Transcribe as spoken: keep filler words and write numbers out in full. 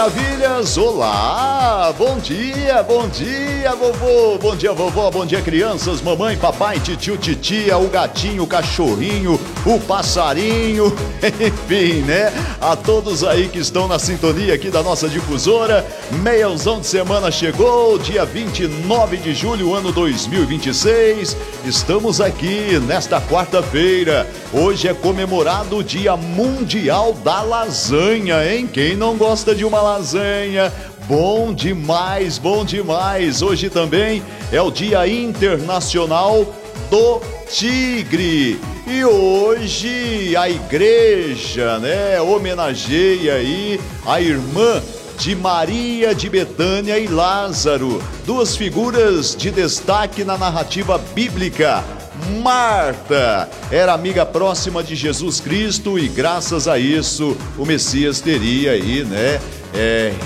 Maravilhas, olá, bom dia, bom dia vovô, bom dia vovó, bom dia crianças, mamãe, papai, titio, titia, o gatinho, o cachorrinho, o passarinho, enfim, né, a todos aí que estão na sintonia aqui da nossa difusora. Meiãozão de semana chegou, dia vinte e nove de julho, ano dois mil e vinte e seis, estamos aqui nesta quarta-feira. Hoje é comemorado o Dia Mundial da Lasanha, hein? Quem não gosta de uma lasanha? Bom demais, bom demais. Hoje também é o Dia Internacional do Tigre. E hoje a igreja, né, homenageia aí a irmã de Maria de Betânia e Lázaro, duas figuras de destaque na narrativa bíblica. Marta era amiga próxima de Jesus Cristo e graças a isso o Messias teria aí, né, é,